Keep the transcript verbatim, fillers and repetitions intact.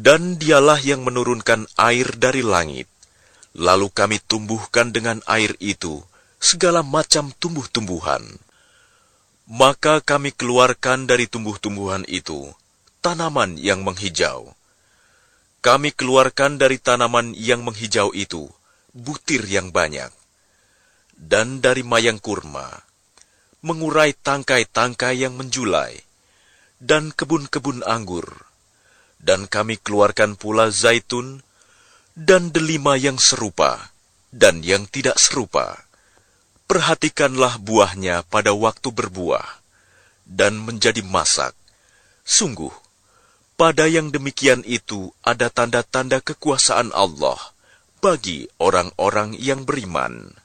Dan dialah yang menurunkan air dari langit, lalu kami tumbuhkan dengan air itu segala macam tumbuh-tumbuhan. Maka kami keluarkan dari tumbuh-tumbuhan itu tanaman yang menghijau. Kami keluarkan dari tanaman yang menghijau itu butir yang banyak. Dan dari mayang kurma, mengurai tangkai-tangkai yang menjulai, dan kebun-kebun anggur. Dan kami keluarkan pula zaitun, dan delima yang serupa, dan yang tidak serupa. Perhatikanlah buahnya pada waktu berbuah, dan menjadi masak. Sungguh, pada yang demikian itu ada tanda-tanda kekuasaan Allah bagi orang-orang yang beriman.